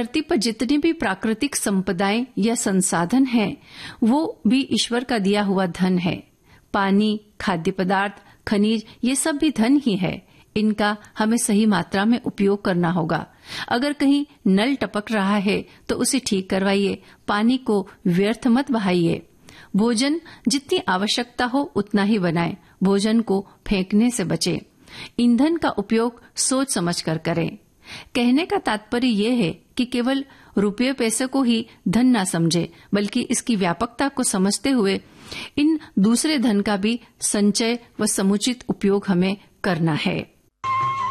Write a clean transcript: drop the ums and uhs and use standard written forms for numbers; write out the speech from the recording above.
धरती पर जितनी भी प्राकृतिक संपदाएं या संसाधन हैं, वो भी ईश्वर का दिया हुआ धन है। पानी, खाद्य पदार्थ, खनिज, ये सब भी धन ही है। इनका हमें सही मात्रा में उपयोग करना होगा। अगर कहीं नल टपक रहा है तो उसे ठीक करवाइए, पानी को व्यर्थ मत बहाइए। भोजन जितनी आवश्यकता हो उतना ही बनाएं, भोजन को फेंकने से बचें। ईंधन का उपयोग सोच समझकर करें। कहने का तात्पर्य यह है कि केवल रुपये पैसे को ही धन ना समझे, बल्कि इसकी व्यापकता को समझते हुए इन दूसरे धन का भी संचय व समुचित उपयोग हमें करना है।